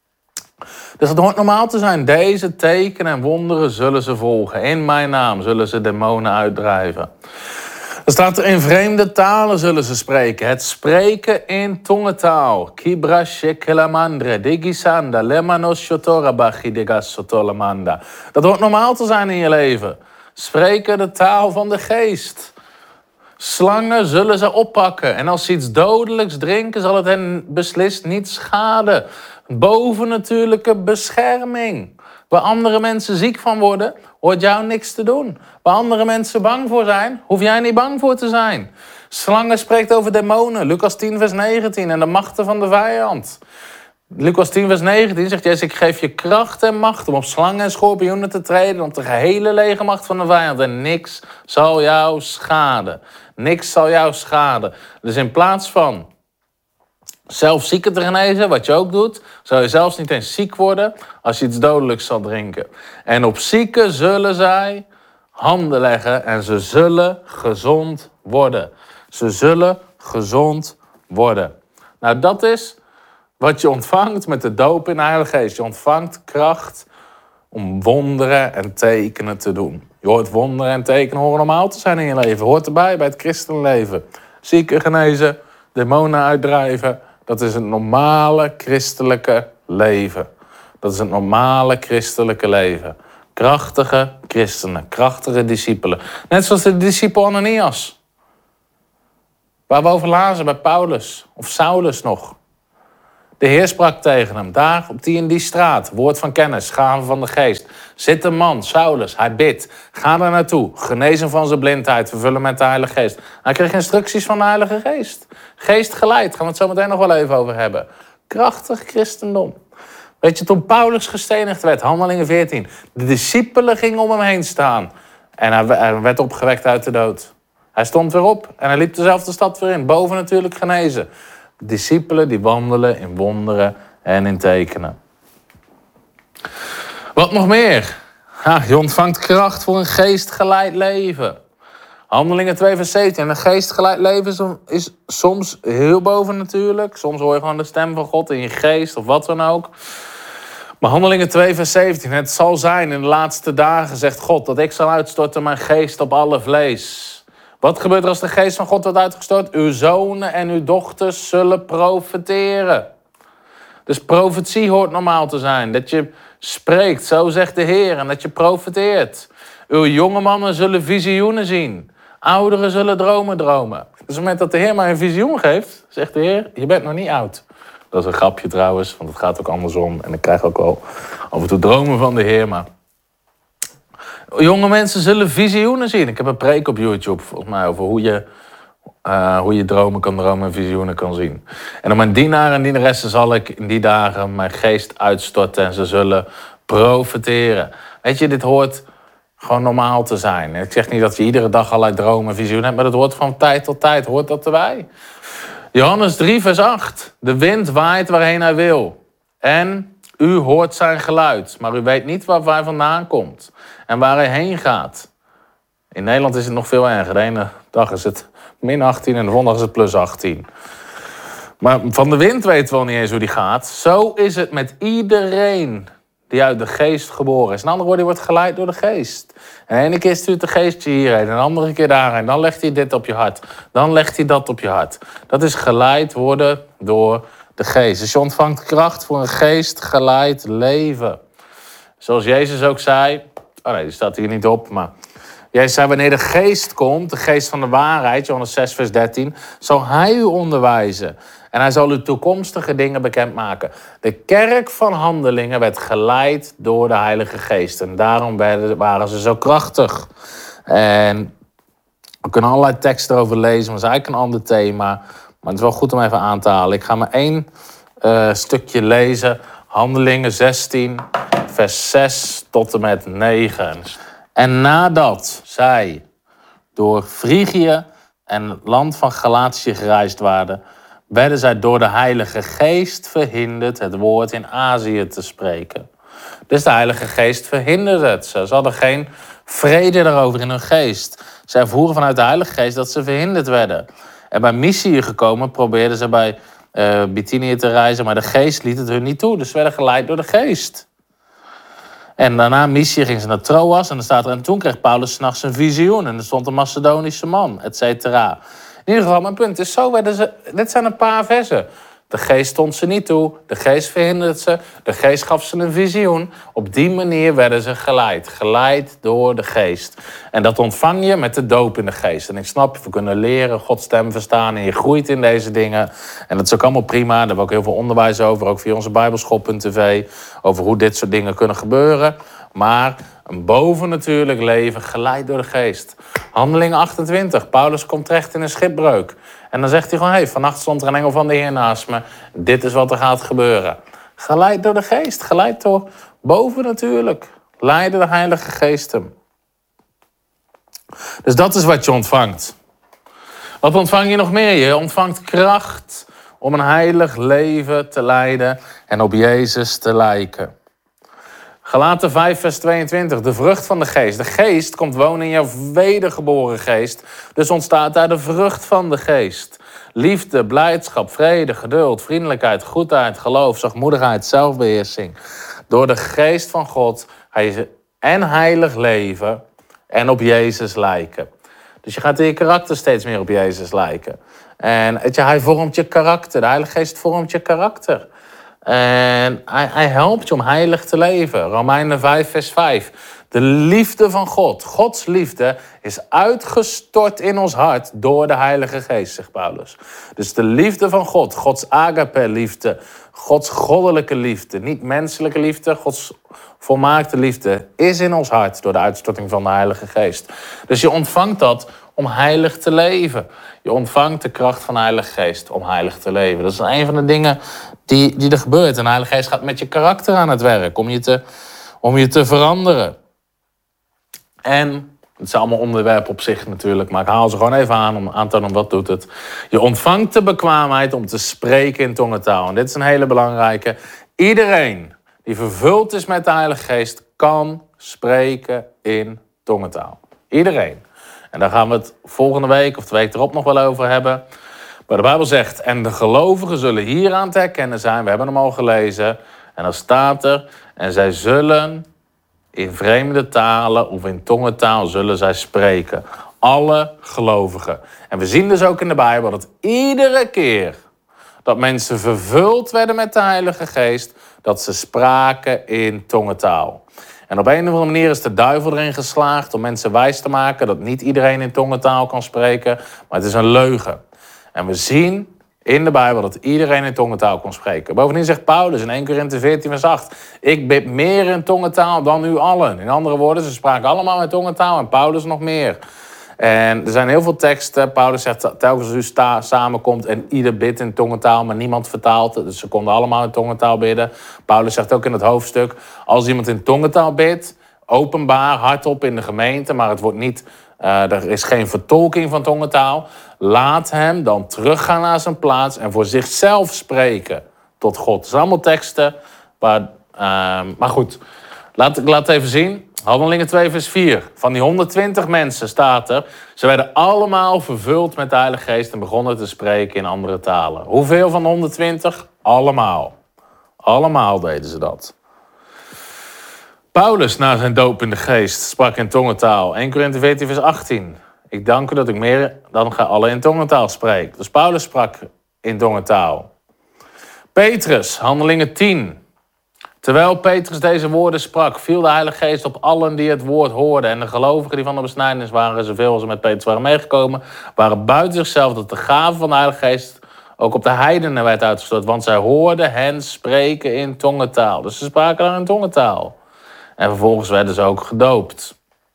Dus het hoort normaal te zijn. Deze tekenen en wonderen zullen ze volgen. In mijn naam zullen ze demonen uitdrijven. Er staat er, in vreemde talen zullen ze spreken. Het spreken in tongentaal. Kibra shekelamandre, digisanda, lemanos shotorabachi, digasotolamanda. Dat hoort normaal te zijn in je leven. Spreken de taal van de geest. Slangen zullen ze oppakken. En als ze iets dodelijks drinken, zal het hen beslist niet schaden. Bovennatuurlijke bescherming. Waar andere mensen ziek van worden, hoort jou niks te doen. Waar andere mensen bang voor zijn, hoef jij niet bang voor te zijn. Slangen spreekt over demonen. Lucas 10 vers 19 en de machten van de vijand. Lucas 10 vers 19 zegt Jezus, ik geef je kracht en macht om op slangen en schorpioenen te treden, op de gehele legermacht van de vijand. En niks zal jou schaden. Niks zal jou schaden. Dus in plaats van zelf zieken te genezen, wat je ook doet, zou je zelfs niet eens ziek worden als je iets dodelijks zal drinken. En op zieken zullen zij handen leggen en ze zullen gezond worden. Ze zullen gezond worden. Nou, dat is wat je ontvangt met de doop in de Heilige Geest. Je ontvangt kracht om wonderen en tekenen te doen. Je hoort wonderen en tekenen horen normaal te zijn in je leven. Hoort erbij bij het christenleven. Zieken genezen, demonen uitdrijven. Dat is het normale christelijke leven. Dat is het normale christelijke leven. Krachtige christenen, krachtige discipelen. Net zoals de discipel Ananias. Waar we over lazen bij Paulus of Saulus nog. De Heer sprak tegen hem, daar op die en die straat, woord van kennis, gave van de geest. Zit een man, Saulus, hij bidt. Ga daar naartoe, genezen van zijn blindheid, vervullen met de Heilige Geest. Hij kreeg instructies van de Heilige Geest. Geest geleid, gaan we het zo meteen nog wel even over hebben. Krachtig christendom. Weet je, toen Paulus gestenigd werd, Handelingen 14. De discipelen gingen om hem heen staan. En hij werd opgewekt uit de dood. Hij stond weer op en hij liep dezelfde stad weer in. Boven natuurlijk genezen. De discipelen die wandelen in wonderen en in tekenen. Wat nog meer? Je ontvangt kracht voor een geestgeleid leven. Handelingen 2 vers 17. Een geestgeleid leven is soms heel boven natuurlijk. Soms hoor je gewoon de stem van God in je geest of wat dan ook. Maar Handelingen 2 vers 17. Het zal zijn in de laatste dagen, zegt God, dat ik zal uitstorten mijn geest op alle vlees. Wat gebeurt er als de geest van God wordt uitgestort? Uw zonen en uw dochters zullen profeteren. Dus profetie hoort normaal te zijn. Dat je spreekt, zo zegt de Heer, en dat je profeteert. Uw jonge mannen zullen visioenen zien. Ouderen zullen dromen dromen. Dus op het moment dat de Heer mij een visioen geeft, zegt de Heer, je bent nog niet oud. Dat is een grapje trouwens, want het gaat ook andersom. En ik krijg ook wel af en toe dromen van de Heer, maar... Jonge mensen zullen visioenen zien. Ik heb een preek op YouTube, volgens mij, over hoe je dromen kan dromen en visioenen kan zien. En op mijn dienaren en dienaressen zal ik in die dagen mijn geest uitstorten en ze zullen profeteren. Weet je, dit hoort gewoon normaal te zijn. Ik zeg niet dat je iedere dag allerlei dromen en visioenen hebt, maar dat hoort van tijd tot tijd, hoort dat erbij. Johannes 3 vers 8. De wind waait waarheen hij wil. En u hoort zijn geluid, maar u weet niet waar hij vandaan komt en waar hij heen gaat. In Nederland is het nog veel erger. De ene dag is het min 18 en de volgende dag is het plus 18. Maar van de wind weten we wel niet eens hoe die gaat. Zo is het met iedereen die uit de geest geboren is. Een andere woord, die wordt geleid door de geest. En de ene keer stuurt de geest je hierheen, en de andere keer daarheen. Dan legt hij dit op je hart. Dan legt hij dat op je hart. Dat is geleid worden door de geest. Dus je ontvangt kracht voor een geestgeleid leven. Zoals Jezus ook zei... Oh nee, die staat hier niet op, maar... Jezus zei, wanneer de geest komt, de geest van de waarheid... Johannes 6 vers 13... zal hij u onderwijzen. En hij zal u toekomstige dingen bekendmaken. De kerk van Handelingen werd geleid door de Heilige Geest. En daarom waren ze zo krachtig. En we kunnen allerlei teksten erover lezen, maar dat is eigenlijk een ander thema... Maar het is wel goed om even aan te halen. Ik ga maar één stukje lezen. Handelingen 16, vers 6 tot en met 9. En nadat zij door Frigië en het land van Galatië gereisd waren... werden zij door de Heilige Geest verhinderd het woord in Azië te spreken. Dus de Heilige Geest verhinderde het. Ze hadden geen vrede daarover in hun geest. Zij voeren vanuit de Heilige Geest dat ze verhinderd werden... En bij Mysië gekomen probeerden ze bij Bithynië te reizen... maar de geest liet het hun niet toe. Dus ze werden geleid door de geest. En daarna Mysië gingen ze naar Troas. En dan staat er, en toen kreeg Paulus 's nachts een visioen. En er stond een Macedonische man, et cetera. In ieder geval, mijn punt is, zo werden ze... Dit zijn een paar versen. De geest stond ze niet toe. De geest verhinderde ze. De geest gaf ze een visioen. Op die manier werden ze geleid. Geleid door de geest. En dat ontvang je met de doop in de geest. En ik snap, we kunnen leren, Gods stem verstaan... en je groeit in deze dingen. En dat is ook allemaal prima. Daar hebben we ook heel veel onderwijs over. Ook via onze bijbelschool.tv. Over hoe dit soort dingen kunnen gebeuren. Maar een bovennatuurlijk leven geleid door de geest. Handelingen 28. Paulus komt terecht in een schipbreuk. En dan zegt hij gewoon, vannacht stond er een engel van de Heer naast me. Dit is wat er gaat gebeuren. Geleid door de geest. Geleid door bovennatuurlijk. Leiden de Heilige Geest hem. Dus dat is wat je ontvangt. Wat ontvang je nog meer? Je ontvangt kracht om een heilig leven te leiden en op Jezus te lijken. Galaten 5 vers 22, de vrucht van de geest. De geest komt wonen in jouw wedergeboren geest. Dus ontstaat daar de vrucht van de geest. Liefde, blijdschap, vrede, geduld, vriendelijkheid, goedheid, geloof, zachtmoedigheid, zelfbeheersing. Door de geest van God ga je en heilig leven en op Jezus lijken. Dus je gaat in je karakter steeds meer op Jezus lijken. En hij vormt je karakter. De Heilige Geest vormt je karakter. En hij helpt je om heilig te leven. Romeinen 5 vers 5. De liefde van God, Gods liefde, is uitgestort in ons hart door de Heilige Geest, zegt Paulus. Dus de liefde van God, Gods agape-liefde, Gods goddelijke liefde, niet menselijke liefde, Gods volmaakte liefde is in ons hart door de uitstorting van de Heilige Geest. Dus je ontvangt dat om heilig te leven. Je ontvangt de kracht van de Heilige Geest om heilig te leven. Dat is een van de dingen die er gebeurt. En de Heilige Geest gaat met je karakter aan het werk om je te veranderen. En het zijn allemaal onderwerpen op zich natuurlijk, maar ik haal ze gewoon even aan om aan te tonen wat doet het. Je ontvangt de bekwaamheid om te spreken in tongentaal. En dit is een hele belangrijke. Iedereen die vervuld is met de Heilige Geest kan spreken in tongentaal. Iedereen. En daar gaan we het volgende week of de week erop nog wel over hebben. Maar de Bijbel zegt, en de gelovigen zullen hieraan te herkennen zijn. We hebben hem al gelezen. En dan staat er, en zij zullen in vreemde talen of in tongentaal zullen zij spreken. Alle gelovigen. En we zien dus ook in de Bijbel dat iedere keer dat mensen vervuld werden met de Heilige Geest, dat ze spraken in tongentaal. En op een of andere manier is de duivel erin geslaagd om mensen wijs te maken dat niet iedereen in tongentaal kan spreken, maar het is een leugen. En we zien in de Bijbel dat iedereen in tongentaal kon spreken. Bovendien zegt Paulus in 1 Korinthe 14 vers 8... ik bid meer in tongentaal dan u allen. In andere woorden, ze spraken allemaal in tongentaal en Paulus nog meer. En er zijn heel veel teksten. Paulus zegt telkens als u samenkomt en ieder bidt in tongentaal, maar niemand vertaalt het. Dus ze konden allemaal in tongentaal bidden. Paulus zegt ook in het hoofdstuk, als iemand in tongentaal bidt, openbaar, hardop in de gemeente, maar het wordt niet, er is geen vertolking van tongentaal. Laat hem dan teruggaan naar zijn plaats en voor zichzelf spreken tot God. Het zijn allemaal teksten, maar goed, laat het even zien. Handelingen 2 vers 4. Van die 120 mensen staat er, ze werden allemaal vervuld met de Heilige Geest en begonnen te spreken in andere talen. Hoeveel van de 120? Allemaal. Allemaal deden ze dat. Paulus na zijn doop in de Geest sprak in tongentaal. 1 Korinthe 14 vers 18. Ik dank u dat ik meer dan allen in tongentaal spreek. Dus Paulus sprak in tongentaal. Petrus, Handelingen 10. Terwijl Petrus deze woorden sprak, viel de Heilige Geest op allen die het woord hoorden. En de gelovigen die van de besnijdenis waren, zoveel als er met Petrus waren meegekomen, waren buiten zichzelf dat de gave van de Heilige Geest ook op de heidenen werd uitgestort. Want zij hoorden hen spreken in tongentaal. Dus ze spraken dan in tongentaal. En vervolgens werden ze ook gedoopt.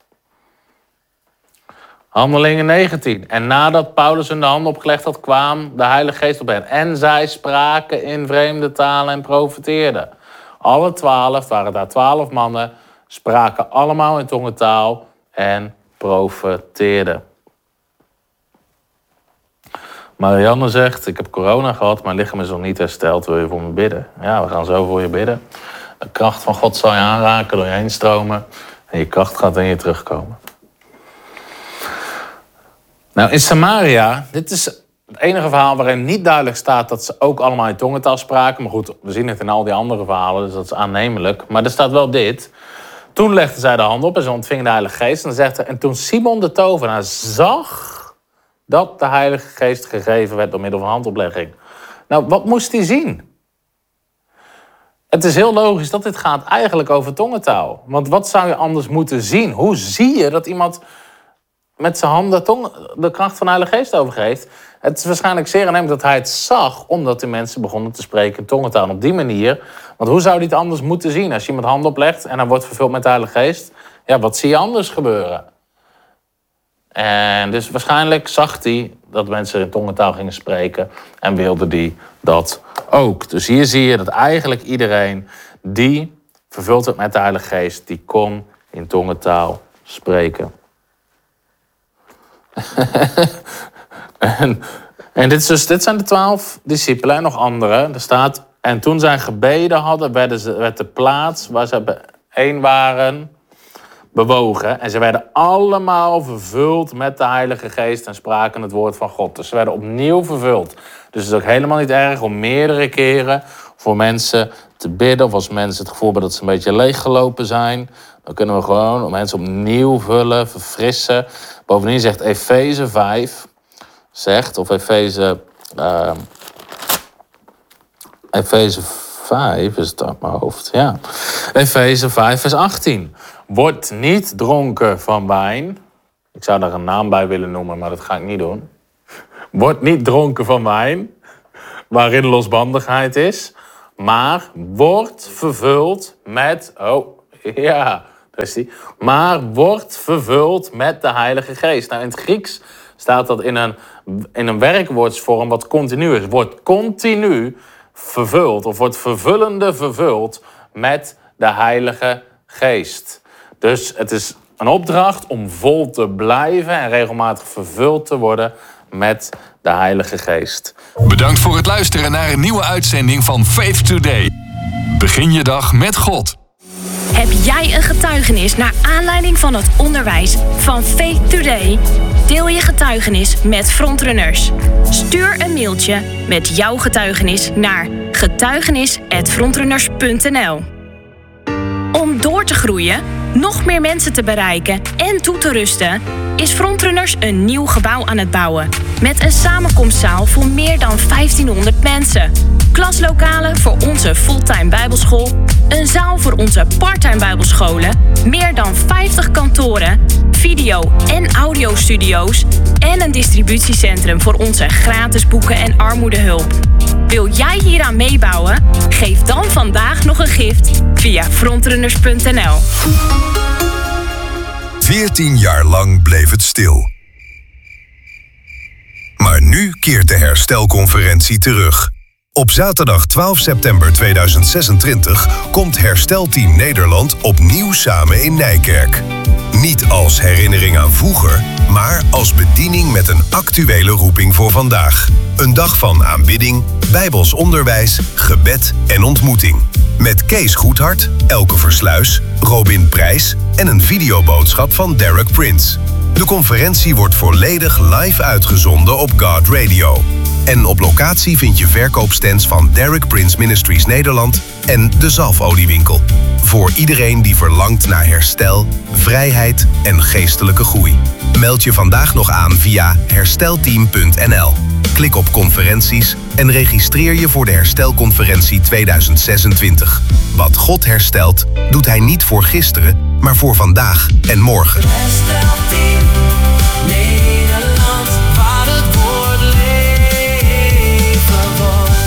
Handelingen 19. En nadat Paulus hun de handen opgelegd had, kwam de Heilige Geest op hen. En zij spraken in vreemde talen en profeteerden. Alle 12, waren daar 12 mannen, spraken allemaal in tongentaal en profeteerden. Marianne zegt, ik heb corona gehad, mijn lichaam is nog niet hersteld, wil je voor me bidden? Ja, we gaan zo voor je bidden. De kracht van God zal je aanraken, door je heen stromen en je kracht gaat in je terugkomen. Nou, in Samaria, dit is het enige verhaal waarin niet duidelijk staat dat ze ook allemaal in tongentaal spraken. Maar goed, we zien het in al die andere verhalen, dus dat is aannemelijk. Maar er staat wel dit. Toen legden zij de hand op en ze ontvingen de Heilige Geest. En dan zegt er, en toen Simon de tovenaar zag dat de Heilige Geest gegeven werd door middel van handoplegging. Nou, wat moest hij zien? Het is heel logisch dat dit gaat eigenlijk over tongentaal. Want wat zou je anders moeten zien? Hoe zie je dat iemand met zijn handen de kracht van de Heilige Geest overgeeft? Het is waarschijnlijk zeer aannemelijk dat hij het zag, omdat de mensen begonnen te spreken in tongentaal op die manier. Want hoe zou hij het anders moeten zien? Als je iemand hand oplegt en hij wordt vervuld met de Heilige Geest, ja, wat zie je anders gebeuren? En dus waarschijnlijk zag hij dat mensen in tongentaal gingen spreken en wilde hij dat ook. Dus hier zie je dat eigenlijk iedereen die vervuld werd met de Heilige Geest, die kon in tongentaal spreken. En dit zijn de 12 discipelen en nog andere. Er staat, en toen zij gebeden hadden, werd de plaats waar ze bijeen waren bewogen. En ze werden allemaal vervuld met de Heilige Geest en spraken het woord van God. Dus ze werden opnieuw vervuld. Dus het is ook helemaal niet erg om meerdere keren voor mensen te bidden. Of als mensen het gevoel hebben dat ze een beetje leeggelopen zijn, dan kunnen we gewoon mensen opnieuw vullen, verfrissen. Bovendien zegt Efeze 5, of Efeze 5 is het uit mijn hoofd, ja. Efeze 5 vers 18. Word niet dronken van wijn. Ik zou daar een naam bij willen noemen, maar dat ga ik niet doen. Word niet dronken van wijn, waarin losbandigheid is, maar wordt vervuld met... Oh, ja, daar is die. Maar wordt vervuld met de Heilige Geest. Nou, in het Grieks staat dat in een werkwoordsvorm wat continu is. Wordt continu vervuld, of wordt vervullende vervuld met de Heilige Geest. Dus het is een opdracht om vol te blijven en regelmatig vervuld te worden met de Heilige Geest. Bedankt voor het luisteren naar een nieuwe uitzending van Faith Today. Begin je dag met God. Heb jij een getuigenis naar aanleiding van het onderwijs van Faith Today? Deel je getuigenis met Frontrunners. Stuur een mailtje met jouw getuigenis naar getuigenis@frontrunners.nl. Om door te groeien, nog meer mensen te bereiken en toe te rusten, is Frontrunners een nieuw gebouw aan het bouwen. Met een samenkomstzaal voor meer dan 1500 mensen. Klaslokalen voor onze fulltime bijbelschool. Een zaal voor onze parttime bijbelscholen. Meer dan 50 kantoren. Video- en audiostudio's. En een distributiecentrum voor onze gratis boeken en armoedehulp. Wil jij hieraan meebouwen? Geef dan vandaag nog een gift via frontrunners.nl. 14 jaar lang bleef het stil. Maar nu keert de herstelconferentie terug. Op zaterdag 12 september 2026 komt Herstelteam Nederland opnieuw samen in Nijkerk. Niet als herinnering aan vroeger, maar als bediening met een actuele roeping voor vandaag. Een dag van aanbidding, bijbels onderwijs, gebed en ontmoeting. Met Kees Goedhart, Elke Versluis, Robin Prijs en een videoboodschap van Derek Prince. De conferentie wordt volledig live uitgezonden op God Radio. En op locatie vind je verkoopstands van Derek Prince Ministries Nederland en de Zalfoliewinkel. Voor iedereen die verlangt naar herstel, vrijheid en geestelijke groei. Meld je vandaag nog aan via herstelteam.nl. Klik op conferenties en registreer je voor de Herstelconferentie 2026. Wat God herstelt, doet hij niet voor gisteren, maar voor vandaag en morgen. Herstelteam Nederland, waar het woord leven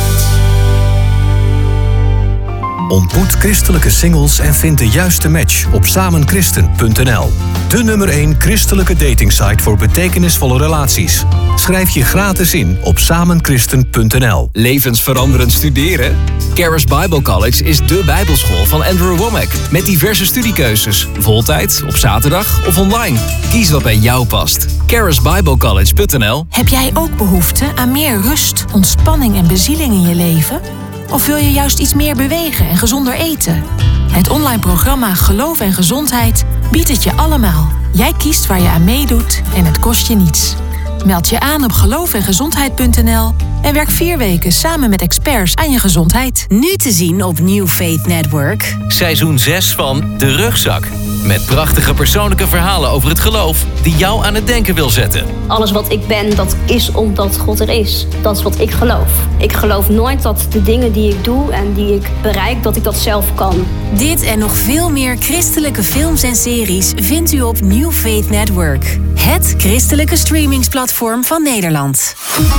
wordt. Ontmoet christelijke singles en vind de juiste match op samenchristen.nl. De nummer 1 christelijke datingsite voor betekenisvolle relaties. Schrijf je gratis in op samenchristen.nl. Levensveranderend studeren? Charis Bible College is dé bijbelschool van Andrew Wommack. Met diverse studiekeuzes. Voltijd, op zaterdag of online. Kies wat bij jou past. charisbiblecollege.nl. Heb jij ook behoefte aan meer rust, ontspanning en bezieling in je leven? Of wil je juist iets meer bewegen en gezonder eten? Het online programma Geloof en Gezondheid biedt het je allemaal. Jij kiest waar je aan meedoet en het kost je niets. Meld je aan op geloofengezondheid.nl en werk 4 weken samen met experts aan je gezondheid. Nu te zien op New Faith Network. Seizoen 6 van De Rugzak. Met prachtige persoonlijke verhalen over het geloof die jou aan het denken wil zetten. Alles wat ik ben, dat is omdat God er is. Dat is wat ik geloof. Ik geloof nooit dat de dingen die ik doe en die ik bereik, dat ik dat zelf kan. Dit en nog veel meer christelijke films en series vindt u op New Faith Network. Het christelijke streamingsplatform van Nederland.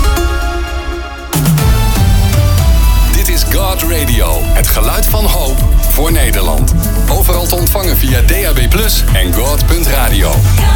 Dit is God Radio, het geluid van hoop voor Nederland. Overal te ontvangen via DAB+ en God.radio.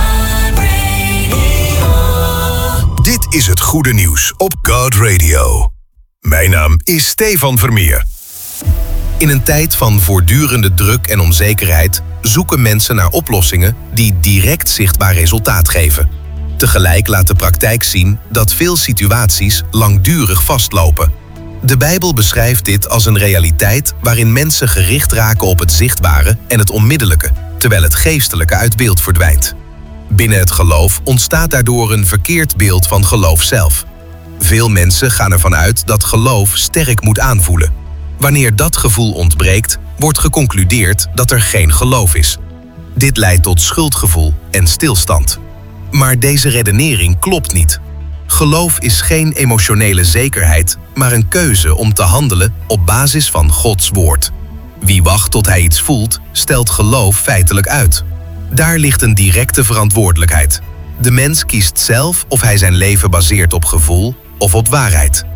Dit is het goede nieuws op God Radio. Mijn naam is Stefan Vermeer. In een tijd van voortdurende druk en onzekerheid zoeken mensen naar oplossingen die direct zichtbaar resultaat geven. Tegelijk laat de praktijk zien dat veel situaties langdurig vastlopen. De Bijbel beschrijft dit als een realiteit waarin mensen gericht raken op het zichtbare en het onmiddellijke, terwijl het geestelijke uit beeld verdwijnt. Binnen het geloof ontstaat daardoor een verkeerd beeld van geloof zelf. Veel mensen gaan ervan uit dat geloof sterk moet aanvoelen. Wanneer dat gevoel ontbreekt, wordt geconcludeerd dat er geen geloof is. Dit leidt tot schuldgevoel en stilstand. Maar deze redenering klopt niet. Geloof is geen emotionele zekerheid, maar een keuze om te handelen op basis van Gods woord. Wie wacht tot hij iets voelt, stelt geloof feitelijk uit. Daar ligt een directe verantwoordelijkheid. De mens kiest zelf of hij zijn leven baseert op gevoel of op waarheid.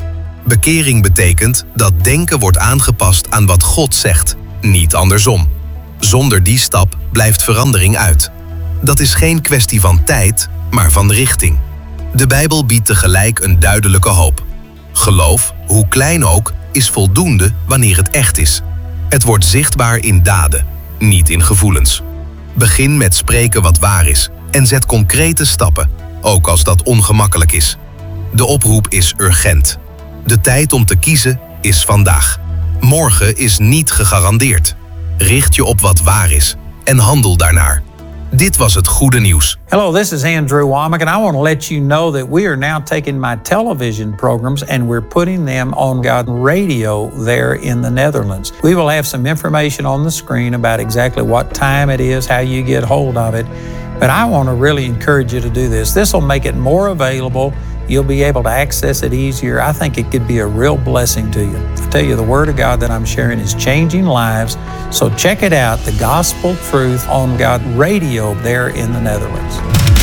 Bekering betekent dat denken wordt aangepast aan wat God zegt, niet andersom. Zonder die stap blijft verandering uit. Dat is geen kwestie van tijd, maar van richting. De Bijbel biedt tegelijk een duidelijke hoop. Geloof, hoe klein ook, is voldoende wanneer het echt is. Het wordt zichtbaar in daden, niet in gevoelens. Begin met spreken wat waar is en zet concrete stappen, ook als dat ongemakkelijk is. De oproep is urgent. De tijd om te kiezen is vandaag. Morgen is niet gegarandeerd. Richt je op wat waar is en handel daarnaar. Dit was het goede nieuws. Hello, this is Andrew Womack, and I want to let you know that we are now taking my television programs and we're putting them on God Radio there in the Netherlands. We will have some information on the screen about exactly what time it is, how you get hold of it. But I want to really encourage you to do this. This will make it more available. You'll be able to access it easier. I think it could be a real blessing to you. I tell you, the Word of God that I'm sharing is changing lives. So check it out, the Gospel Truth on God Radio there in the Netherlands.